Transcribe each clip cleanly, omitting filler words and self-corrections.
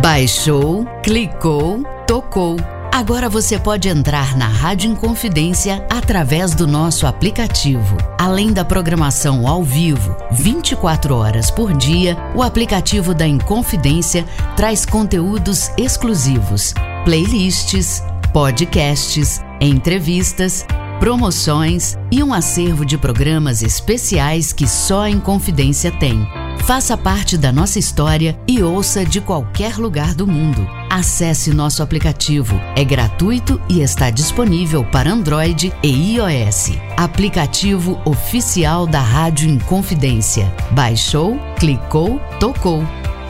Baixou, clicou, tocou. Agora você pode entrar na Rádio Inconfidência através do nosso aplicativo. Além da programação ao vivo, 24 horas por dia, o aplicativo da Inconfidência traz conteúdos exclusivos, playlists, podcasts, entrevistas, promoções e um acervo de programas especiais que só a Inconfidência tem. Faça parte da nossa história e ouça de qualquer lugar do mundo. Acesse nosso aplicativo. É gratuito e está disponível para Android e iOS. Aplicativo oficial da Rádio Inconfidência. Baixou, clicou, tocou.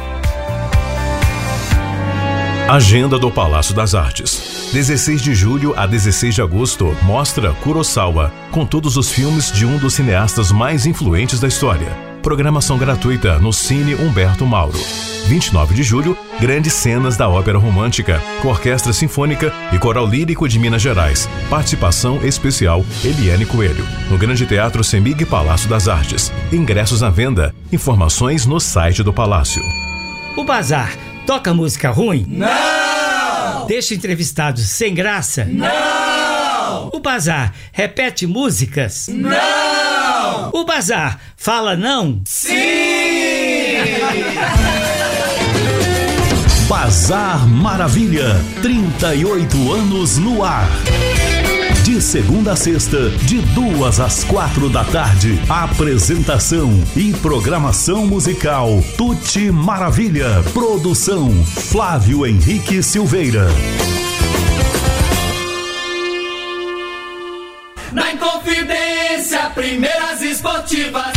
Agenda do Palácio das Artes. 16 de julho a 16 de agosto, mostra Kurosawa, com todos os filmes de um dos cineastas mais influentes da história. Programação gratuita no Cine Humberto Mauro. 29 de julho, grandes cenas da ópera romântica, com Orquestra Sinfônica e Coral Lírico de Minas Gerais. Participação especial Eliane Coelho, no Grande Teatro Semig Palácio das Artes. Ingressos à venda. Informações no site do Palácio. O Bazar toca música ruim? Não! Deixa entrevistados sem graça? Não! O Bazar repete músicas? Não! O Bazar fala não? Sim! Bazar Maravilha, 38 anos no ar. De segunda a sexta, de 2 às 4 da tarde. Apresentação e programação musical Tuti Maravilha. Produção Flávio Henrique Silveira. Na Inconfidência, primeiras esportivas.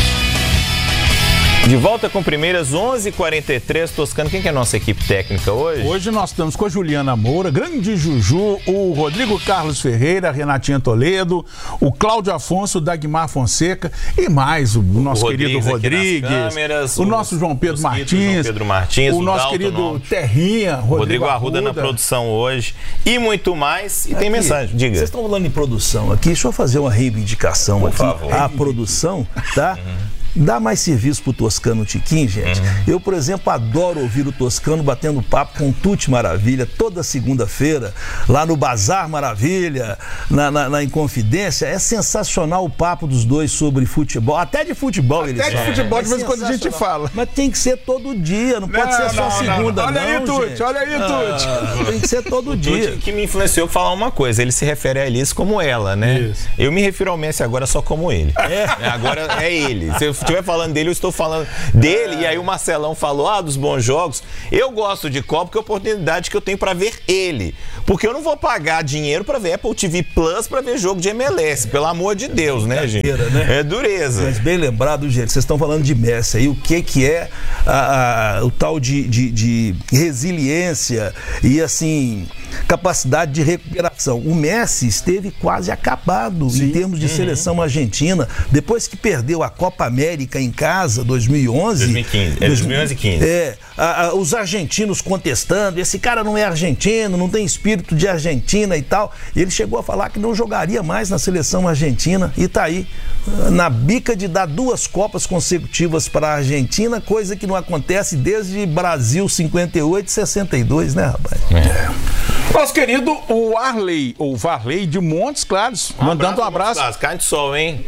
De volta com primeiras 11h43, Toscano. Quem que é a nossa equipe técnica hoje? Hoje nós estamos com a Juliana Moura, grande Juju, o Rodrigo Carlos Ferreira, a Renatinha Toledo, o Cláudio Afonso, o Dagmar Fonseca e mais o nosso querido Rodrigues, câmeras, o nosso João Pedro Martins, o nosso querido Terrinha, Rodrigo Arruda na produção hoje e muito mais. E tem mensagem, diga. Vocês estão falando em produção aqui, deixa eu fazer uma reivindicação por aqui. Favor. A produção, tá? Dá mais serviço pro Toscano Tiquim, gente. Eu, por exemplo, adoro ouvir o Toscano batendo papo com o Tuti Maravilha toda segunda-feira, lá no Bazar Maravilha, na Inconfidência. É sensacional o papo dos dois sobre futebol. Até de futebol eles falam. Até de futebol, de vez em quando a gente fala. Mas tem que ser todo dia, não pode ser só segunda, não. Olha aí, Tuti, olha aí, Tuti. Tem que ser todo dia. Tuti que me influenciou a falar uma coisa, ele se refere a Elis como ela, né? Isso. Eu me refiro ao Messi agora só como ele. Agora é ele. Se eu estiver falando dele, eu estou falando dele. E aí o Marcelão falou, dos bons jogos. Eu gosto de Copa porque é a oportunidade que eu tenho para ver ele. Porque eu não vou pagar dinheiro para ver Apple TV Plus para ver jogo de MLS. Pelo amor de Deus, né, gente? É dureza. Mas bem lembrado, gente, vocês estão falando de Messi aí. O que é o tal de resiliência e, assim, capacidade de recuperação. O Messi esteve quase acabado em termos de seleção argentina. Depois que perdeu a Copa América em casa, 2011 e 15. Os argentinos contestando, esse cara não é argentino, não tem espírito de Argentina e tal. Ele chegou a falar que não jogaria mais na seleção argentina e tá aí, na bica de dar 2 Copas consecutivas para a Argentina, coisa que não acontece desde Brasil 58 e 62, né, rapaz? Nosso querido o Arley, ou Varley de Montes Claros, mandando um abraço. Carne de sol, hein?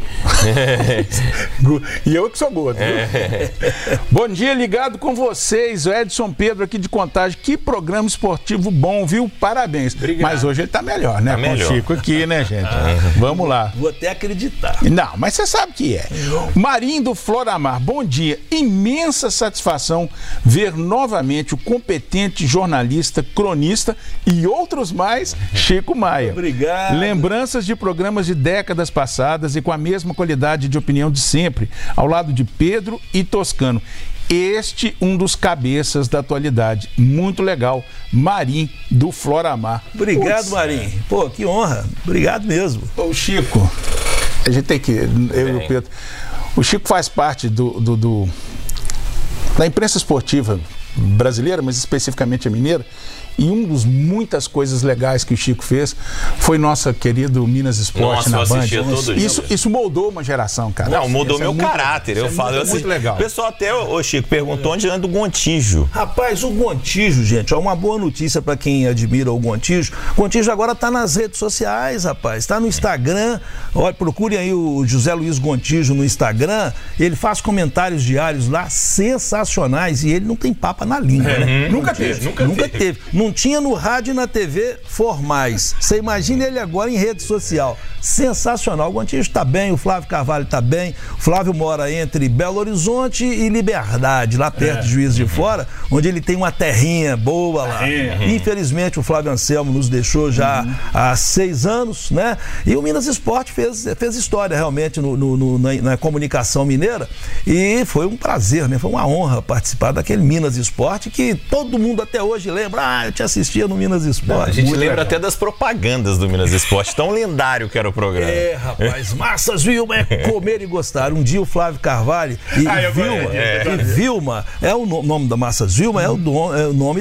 E eu que sou gordo. Bom dia, ligado com vocês, o Edson Pedro aqui de Contagem. Que programa esportivo bom, viu? Parabéns. Obrigado. Mas hoje ele tá melhor, né? Tá melhor. Com o Chico aqui, né, gente? Vamos lá. Vou até acreditar. Não, mas você sabe que é. Marinho do Floramar, bom dia. Imensa satisfação ver novamente o competente jornalista, cronista e outros mais, Chico Maia. Obrigado. Lembranças de programas de décadas passadas e com a mesma qualidade de opinião de sempre, ao lado de Pedro e Toscano. Este um dos cabeças da atualidade. Muito legal. Marim do Floramar. Obrigado, Marim. Pô, que honra. Obrigado mesmo. Ô, Chico, a gente tem que... Eu e o Pedro... O Chico faz parte da imprensa esportiva brasileira, mas especificamente a mineira, E muitas coisas legais que o Chico fez foi nosso querido Minas Esporte na Band. Isso moldou uma geração, cara. Não, mudou meu caráter. Eu falo assim, muito legal. O pessoal até, ô Chico, perguntou onde anda o Gontijo. Rapaz, o Gontijo, gente, é uma boa notícia para quem admira o Gontijo. O Gontijo agora tá nas redes sociais, rapaz. Tá no Instagram. Olha, procurem aí o José Luiz Gontijo no Instagram. Ele faz comentários diários lá sensacionais e ele não tem papa na língua, né? Nunca teve. Não tinha no rádio e na TV formais. Você imagina ele agora em rede social. Sensacional. O Gontijo tá bem, o Flávio Carvalho tá bem. O Flávio mora entre Belo Horizonte e Liberdade, lá perto de Juiz de Fora, onde ele tem uma terrinha boa lá. Infelizmente o Flávio Anselmo nos deixou já há 6 anos, né? E o Minas Esporte fez história realmente na comunicação mineira e foi um prazer, né? Foi uma honra participar daquele Minas Esporte que todo mundo até hoje lembra. Eu te assistia no Minas Esporte. A gente lembra até das propagandas do Minas Esporte, tão lendário que era o programa. Rapaz, Massas Vilma é comer e gostar. Um dia o Flávio Carvalho e Vilma, o nome da Massas Vilma é o nome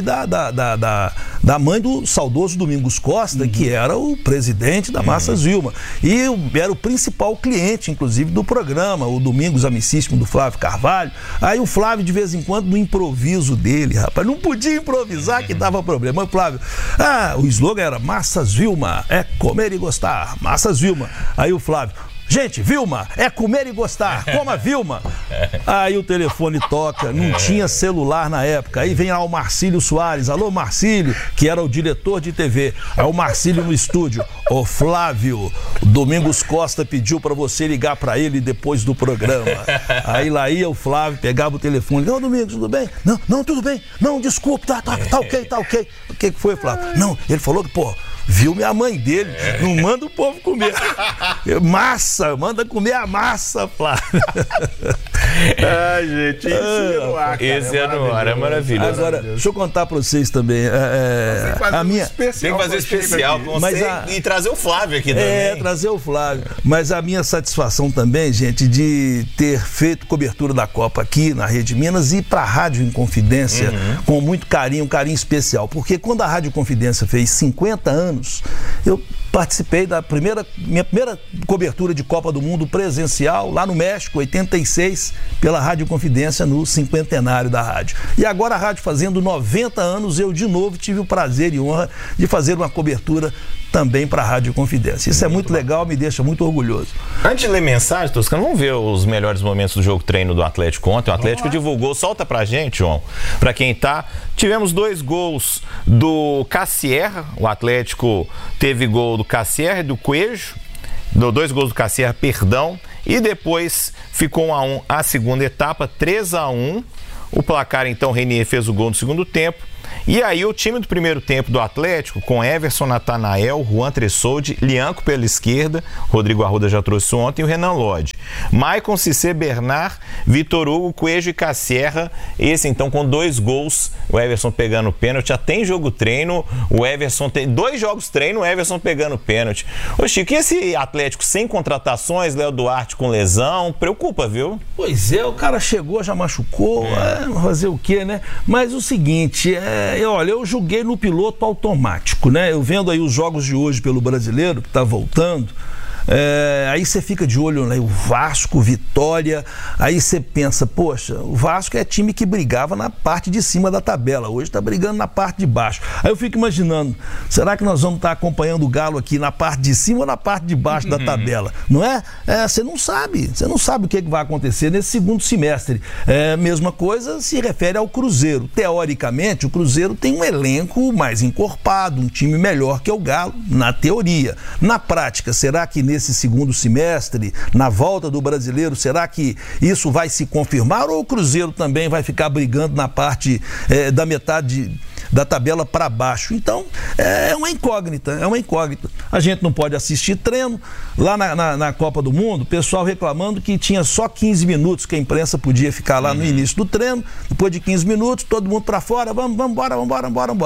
da mãe do saudoso Domingos Costa, que era o presidente da Massas Vilma. E era o principal cliente, inclusive, do programa, o Domingos amicíssimo do Flávio Carvalho. Aí o Flávio, de vez em quando, no improviso dele, rapaz, não podia improvisar que dava problema. Mas, Flávio, o slogan era Massas Vilma é comer e gostar. Massas Vilma. Aí o Flávio, gente, Vilma, é comer e gostar, coma Vilma. Aí o telefone toca, não tinha celular na época. Aí vem lá o Marcílio Soares, alô Marcílio, que era o diretor de TV. Aí o Marcílio no estúdio, ô Flávio, Domingos Costa pediu pra você ligar pra ele depois do programa. Aí lá ia o Flávio, pegava o telefone, não, Domingos, tudo bem? Não, tudo bem, não, desculpa, tá ok. O que foi, Flávio? Não, ele falou que, Vilma é a mãe dele, não manda o povo comer massa, manda comer a massa, Flávio. Ai, gente, esse é no ar, é maravilhoso. Agora, deixa eu contar pra vocês também. Tem que fazer especial com você e trazer o Flávio aqui também. Trazer o Flávio. Mas a minha satisfação também, gente, de ter feito cobertura da Copa aqui na Rede Minas e pra Rádio Inconfidência com muito carinho, um carinho especial. Porque quando a Rádio Inconfidência fez 50 anos, eu participei da minha primeira cobertura de Copa do Mundo presencial lá no México, 86, pela Rádio Confidência no cinquentenário da rádio. E agora a rádio fazendo 90 anos, eu de novo tive o prazer e honra de fazer uma cobertura também para a Rádio Confidência. Isso é muito legal, me deixa muito orgulhoso. Antes de ler mensagem, Toscano, vamos ver os melhores momentos do jogo treino do Atlético ontem. O Atlético divulgou, solta pra gente, João, pra quem tá. Tivemos 2 gols do Cassierra, o Atlético teve gol do Cassierra e do Coelho, 2 gols do Cassierra, perdão, e depois ficou 1-1 a segunda etapa, 3-1. O placar, então, Renier fez o gol no segundo tempo. E aí o time do primeiro tempo do Atlético, com Everson, Natanael, Juan Tressoldi, Lianco pela esquerda, Rodrigo Arruda já trouxe ontem, e o Renan Lodge. Maicon, Cissé, Bernard, Vitor Hugo, Coelho e Cassierra, esse então com 2 gols, o Everson pegando pênalti, já tem jogo treino, o Everson tem 2 jogos treino, o Everson pegando pênalti. Ô Chico, e esse Atlético sem contratações, Léo Duarte com lesão, preocupa, viu? Pois é, o cara chegou, já machucou, fazer o quê, né? Mas o seguinte, olha, eu joguei no piloto automático, né? Eu vendo aí os jogos de hoje pelo Brasileiro, que tá voltando, aí você fica de olho, né? O Vasco, Vitória, aí você pensa, poxa, o Vasco é time que brigava na parte de cima da tabela, hoje tá brigando na parte de baixo. Aí eu fico imaginando, será que nós vamos estar acompanhando o Galo aqui na parte de cima ou na parte de baixo da tabela? Não é? Você não sabe o que vai acontecer nesse segundo semestre. Mesma coisa se refere ao Cruzeiro. Teoricamente, o Cruzeiro tem um elenco mais encorpado, um time melhor que o Galo, na teoria. Na prática, será que nesse segundo semestre, na volta do Brasileiro, será que isso vai se confirmar ou o Cruzeiro também vai ficar brigando na parte da metade da tabela para baixo? Então, é uma incógnita. A gente não pode assistir treino. Lá na Copa do Mundo, o pessoal reclamando que tinha só 15 minutos que a imprensa podia ficar lá no início do treino. Depois de 15 minutos, todo mundo para fora, vamos embora.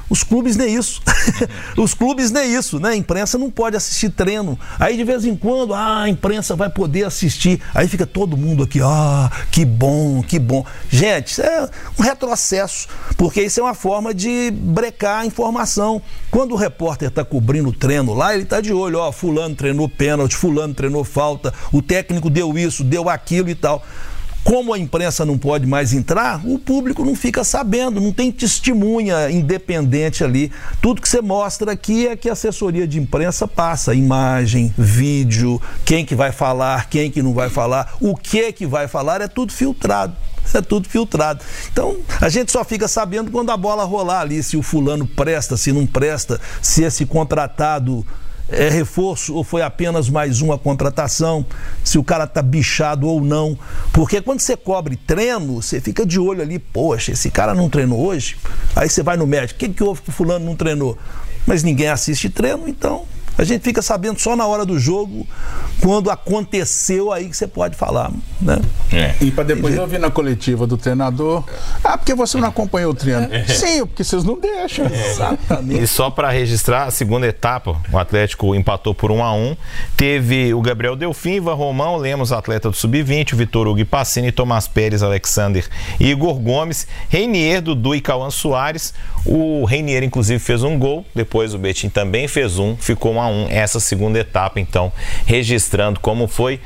Os clubes nem isso. Os clubes nem isso, né? A imprensa não pode assistir treino. Aí de vez em quando, a imprensa vai poder assistir. Aí fica todo mundo aqui, que bom, que bom. Gente, isso é um retrocesso, porque isso é uma forma de brecar a informação. Quando o repórter está cobrindo o treino lá, ele está de olho, fulano treinou pênalti, fulano treinou falta, o técnico deu isso, deu aquilo e tal. Como a imprensa não pode mais entrar, o público não fica sabendo, não tem testemunha independente ali. Tudo que você mostra aqui é que a assessoria de imprensa passa, imagem, vídeo, quem que vai falar, quem que não vai falar, o que vai falar, é tudo filtrado. É tudo filtrado. Então, a gente só fica sabendo quando a bola rolar ali, se o fulano presta, se não presta, se esse contratado é reforço ou foi apenas mais uma contratação, se o cara tá bichado ou não, porque quando você cobre treino, você fica de olho ali, poxa, esse cara não treinou hoje? Aí você vai no médico, o que houve que o fulano não treinou? Mas ninguém assiste treino, então a gente fica sabendo só na hora do jogo, quando aconteceu, aí que você pode falar, né? E para depois ouvir na coletiva do treinador, porque você não acompanhou o treino. Sim, porque vocês não deixam. Exatamente. E só para registrar, a segunda etapa, o Atlético empatou por 1-1. Teve o Gabriel Delfim, Ivan Romão, Lemos, atleta do Sub-20, o Vitor Hugo Passini, Tomás Pérez, Alexander e Igor Gomes, Reinier, Dudu e Cauã Soares. O Reinier, inclusive, fez um gol, depois o Betim também fez um, ficou 1-1 essa segunda etapa, então, registrando como foi.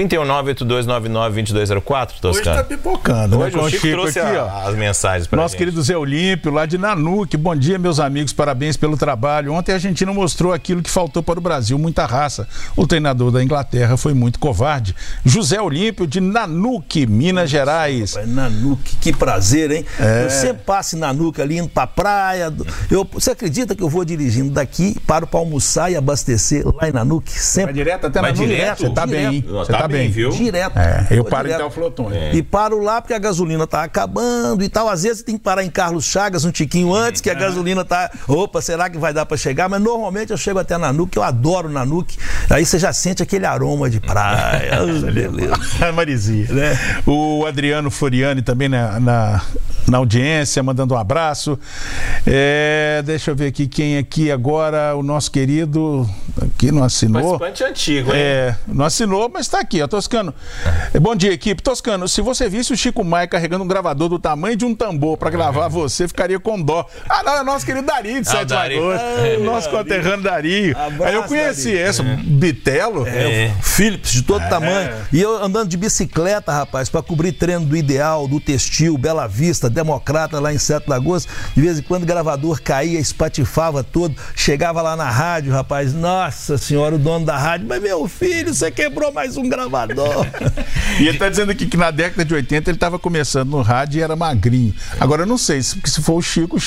31982992204, Toscano. Hoje tá pipocando, hoje, né? O Chico trouxe aqui, as mensagens para nosso gente. Querido Zé Olímpio, lá de Nanuque. Bom dia, meus amigos, parabéns pelo trabalho. Ontem a Argentina mostrou aquilo que faltou para o Brasil, muita raça. O treinador da Inglaterra foi muito covarde. José Olímpio, de Nanuque, Minas Gerais. Rapaz, Nanuque, que prazer, hein? Eu sempre passo em Nanuque ali, indo pra praia. Você acredita que eu vou dirigindo daqui, paro para almoçar e abastecer lá em Nanuque? Sempre. Vai direto até Nanuque? Direto? Você tá bem, hein? Você tá bem, viu? Direto. Eu paro em Teoflotone. E paro lá porque a gasolina tá acabando e tal. Às vezes tem que parar em Carlos Chagas um tiquinho antes, que a gasolina tá... Opa, será que vai dar para chegar? Mas normalmente eu chego até Nanuque, eu adoro Nanuque. Aí você já sente aquele aroma de praia. Beleza. Marizinha. Né? O Adriano Floriani também na audiência, mandando um abraço. Deixa eu ver aqui quem aqui agora, o nosso querido, aqui não assinou. Participante antigo, hein? Não assinou, mas tá aqui, ó, Toscano. Bom dia, equipe. Toscano, se você visse o Chico Maia carregando um gravador do tamanho de um tambor pra gravar você, ficaria com dó. Não, é o nosso querido Darinho de 7 de agosto. Nosso conterrâneo Darinho. Aí eu conheci essa, Bitelo. Philips, de todo tamanho. E eu andando de bicicleta, rapaz, pra cobrir treino do Ideal, do Textil, Bela Vista, Democrata, lá em 7 de agosto. De vez em quando o gravador caía, espatifava todo. Chegava lá na rádio, rapaz, nossa senhora, o dono da rádio, mas meu filho, você quebrou mais um gravador. E ele tá dizendo aqui que na década de 80 ele tava começando no rádio e era magrinho. Agora eu não sei, porque se for o Chico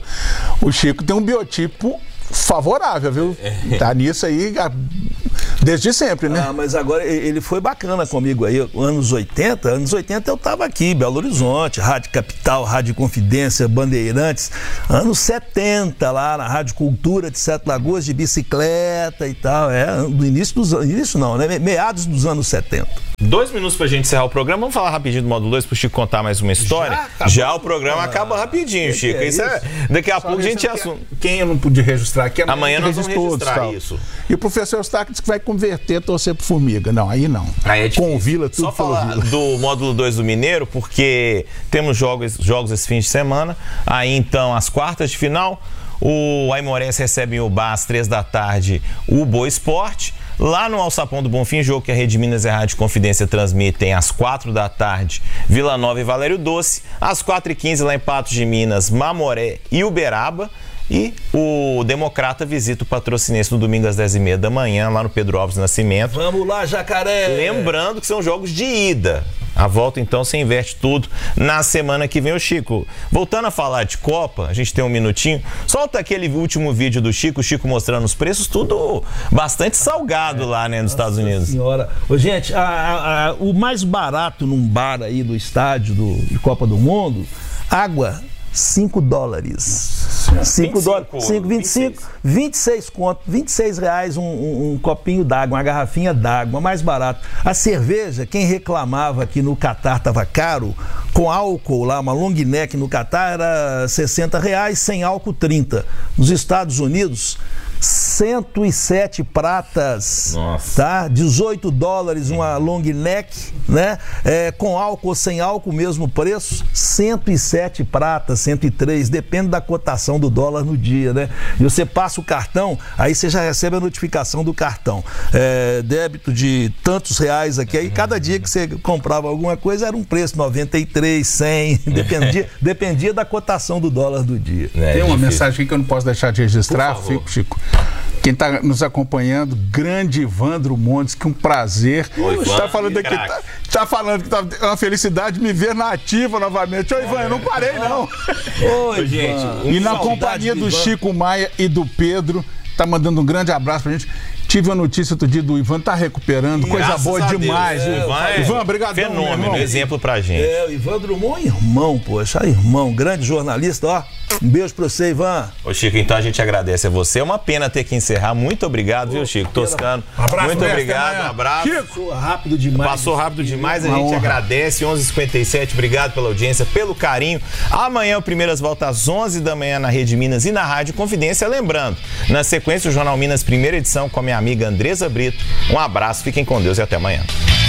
tem um biotipo favorável, viu? Tá nisso aí desde sempre, né? Mas agora ele foi bacana comigo aí, anos 80 eu tava aqui, Belo Horizonte, Rádio Capital, Rádio Confidência, Bandeirantes, anos 70 lá na Rádio Cultura de 7 Lagoas, de bicicleta e tal, do meados dos anos 70. 2 minutos pra gente encerrar o programa. Vamos falar rapidinho do módulo 2 pro Chico contar mais uma história? Já o programa acaba rapidinho, Chico. Daqui a pouco a gente assume. Quem eu não pude registrar aqui, amanhã nós vamos registrar isso. E o professor Eustáquio disse que vai converter, torcer pro Formiga. Não, aí não. Aí é difícil. Com o Vila, tudo. Só falar do módulo 2 do Mineiro, porque temos jogos esse fim de semana. Aí então, as quartas de final, o Aimorés recebe em Ubá às 3 da tarde o Boa Esporte. Lá no Alçapão do Bonfim, jogo que a Rede Minas e a Rádio Confidência transmitem às 4 da tarde, Vila Nova e Valério Doce. Às 4h15, lá em Patos de Minas, Mamoré e Uberaba. E o Democrata visita o Patrocinense no domingo às 10h30 da manhã, lá no Pedro Alves Nascimento. Vamos lá, Jacaré! Lembrando que são jogos de ida. A volta, então, você inverte tudo na semana que vem. O Chico, voltando a falar de Copa, a gente tem um minutinho. Solta aquele último vídeo do Chico, o Chico mostrando os preços, tudo bastante salgado lá, né, nos Estados Unidos. Senhora. Ô, gente, o mais barato num bar aí do estádio de Copa do Mundo, água, $5. Senhora. 5 dólares, 5,25, 26 conto, R$26 um copinho d'água, uma garrafinha d'água, mais barato. A cerveja, quem reclamava que no Catar estava caro, com álcool lá, uma long neck no Catar era R$60, sem álcool 30. Nos Estados Unidos, 107 pratas, nossa, tá? 18 dólares uma long neck, né? Com álcool ou sem álcool, mesmo preço, 107 pratas, 103, depende da cotação do dólar no dia, né? E você passa o cartão, aí você já recebe a notificação do cartão. Débito de tantos reais aqui, aí cada dia que você comprava alguma coisa era um preço, 93, 100, dependia da cotação do dólar do dia. Tem uma mensagem aqui que eu não posso deixar de registrar, Chico. Quem está nos acompanhando, grande Ivandro Montes, que um prazer. Está falando aqui, tá falando que tá uma felicidade me ver na ativa novamente. Ô, Ivan, eu não parei, não. Oi, gente. E na companhia do Chico Maia e do Pedro, tá mandando um grande abraço pra gente. Tive a notícia outro dia do Ivan, tá recuperando, coisa boa demais. Ivan, obrigado. Fenômeno, exemplo pra gente. O Ivan Drummond, irmão, poxa, irmão, grande jornalista, ó. Um beijo pra você, Ivan. Ô, Chico, então a gente agradece a você. É uma pena ter que encerrar. Muito obrigado, viu, Chico? Toscano. Muito obrigado, um abraço. Passou rápido demais. Passou rápido demais, a gente agradece. 11h57, obrigado pela audiência, pelo carinho. Amanhã o Primeiras volta às 11 da manhã na Rede Minas e na Rádio Confidência. Lembrando, na sequência o Jornal Minas, primeira edição, com a minha amiga Andresa Brito. Um abraço, fiquem com Deus e até amanhã.